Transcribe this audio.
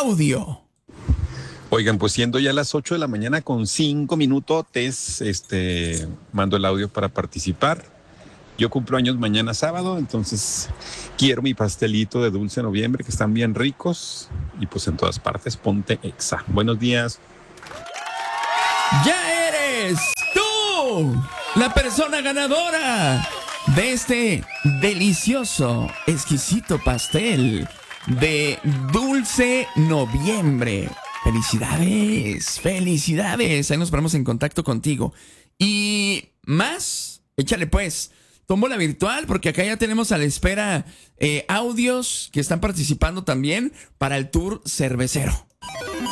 audio. Oigan, pues siendo ya las 8 de la mañana con 5 minutos, mando el audio para participar. Yo cumplo años mañana sábado, entonces quiero mi pastelito de dulce noviembre, que están bien ricos. Y pues en todas partes, ponte Exa. Buenos días. Ya eres tú la persona ganadora de este delicioso, exquisito pastel de dulce noviembre. Felicidades, felicidades. Ahí nos ponemos en contacto contigo. Y más, échale pues. Tómbola virtual, porque acá ya tenemos a la espera audios que están participando también para el tour cervecero.